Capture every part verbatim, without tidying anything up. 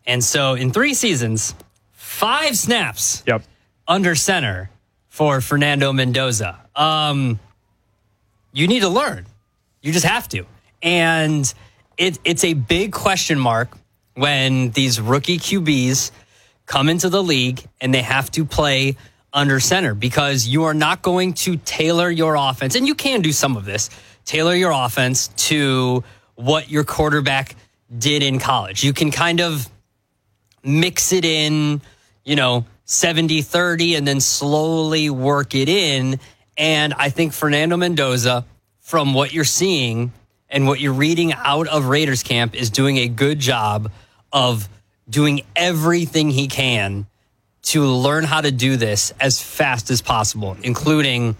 And so in three seasons, five snaps Yep. under center for Fernando Mendoza. Um, you need to learn. You just have to. And it, it's a big question mark when these rookie Q Bs come into the league and they have to play under center, because you are not going to tailor your offense. And you can do some of this, tailor your offense to what your quarterback did in college. You can kind of mix it in, you know, seventy thirty and then slowly work it in. And I think Fernando Mendoza, from what you're seeing and what you're reading out of Raiders camp, is doing a good job of doing everything he can to learn how to do this as fast as possible, including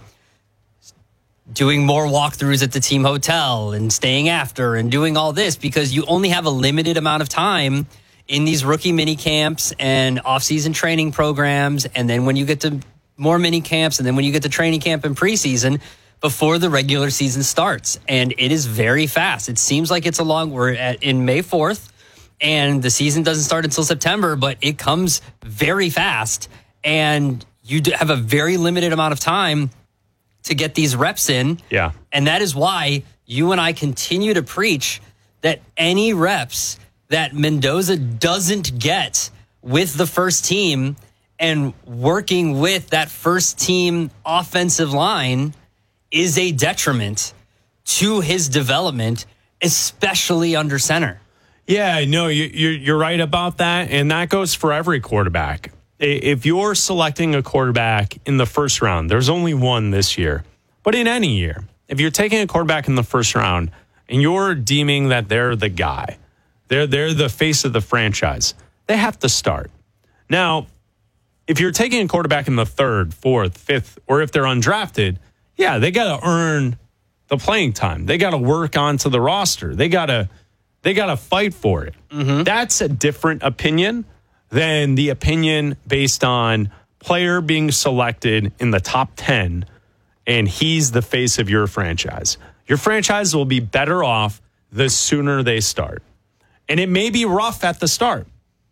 doing more walkthroughs at the team hotel and staying after and doing all this, because you only have a limited amount of time in these rookie mini camps and off-season training programs. And then when you get to more mini camps, and then when you get to training camp and preseason, before the regular season starts. And it is very fast. It seems like it's a long, we're at in May fourth, and the season doesn't start until September, but it comes very fast. And you have a very limited amount of time to get these reps in. Yeah. And that is why you and I continue to preach that any reps that Mendoza doesn't get with the first team and working with that first team offensive line is a detriment to his development, especially under center. Yeah, no, you, you're, you're right about that. And that goes for every quarterback. If you're selecting a quarterback in the first round, there's only one this year, but in any year, if you're taking a quarterback in the first round and you're deeming that they're the guy, they're, they're the face of the franchise, they have to start. Now, if you're taking a quarterback in the third, fourth, fifth, or if they're undrafted, yeah, they got to earn the playing time. They got to work onto the roster. They got to they got to fight for it. Mm-hmm. That's a different opinion than the opinion based on player being selected in the top ten and he's the face of your franchise. Your franchise will be better off the sooner they start. And it may be rough at the start.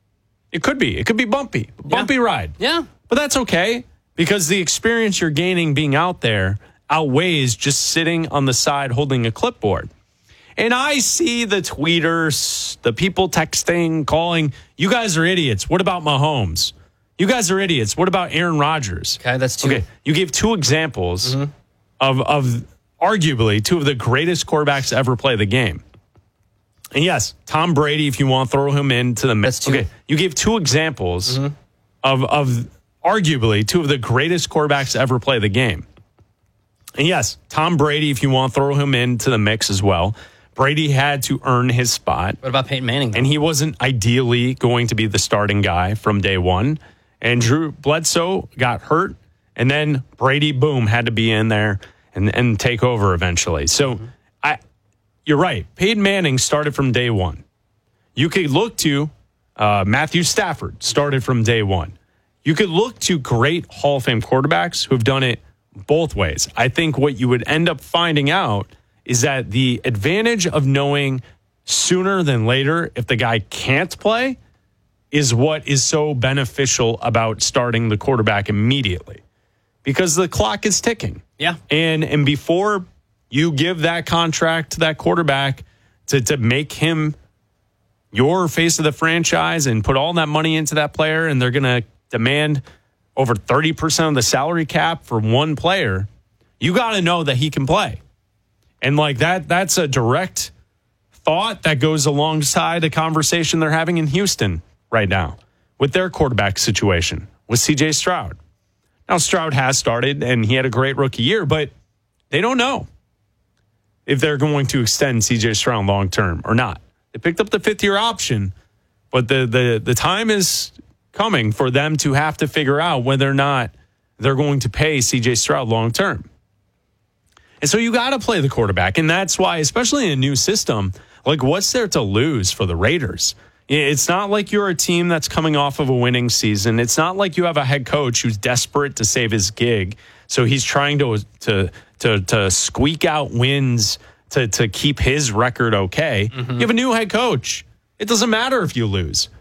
It could be. It could be bumpy. Bumpy yeah. ride. Yeah. But that's okay, because the experience you're gaining being out there outweighs just sitting on the side holding a clipboard. And I see the tweeters, the people texting, calling, you guys are idiots. What about Mahomes? You guys are idiots. What about Aaron Rodgers? Okay, that's two. Okay, you gave two examples mm-hmm. of, of arguably two of the greatest quarterbacks to ever play the game. And yes, Tom Brady, if you want, throw him into the mix. Okay, you gave two examples mm-hmm. of, of arguably two of the greatest quarterbacks to ever play the game. And yes, Tom Brady, if you want, throw him into the mix as well. Brady had to earn his spot. What about Peyton Manning, though? And he wasn't ideally going to be the starting guy from day one. And Drew Bledsoe got hurt. And then Brady, boom, had to be in there and, and take over eventually. So mm-hmm. I, you're right. Peyton Manning started from day one. You could look to uh, Matthew Stafford started from day one. You could look to great Hall of Fame quarterbacks who have done it both ways. I think what you would end up finding out is that the advantage of knowing sooner than later if the guy can't play is what is so beneficial about starting the quarterback immediately, because the clock is ticking. Yeah. And and before you give that contract to that quarterback to, to make him your face of the franchise and put all that money into that player, and they're going to demand over thirty percent of the salary cap for one player, you got to know that he can play. And like that, that's a direct thought that goes alongside the conversation they're having in Houston right now with their quarterback situation with C J Stroud. Now, Stroud has started and he had a great rookie year, but they don't know if they're going to extend C J Stroud long term or not. They picked up the fifth year option, but the the the time is coming for them to have to figure out whether or not they're going to pay C J Stroud long term. And so you got to play the quarterback. And that's why, especially in a new system, like what's there to lose for the Raiders? It's not like you're a team that's coming off of a winning season. It's not like you have a head coach who's desperate to save his gig. So he's trying to to to, to squeak out wins to, to keep his record okay. Mm-hmm. You have a new head coach. It doesn't matter if you lose.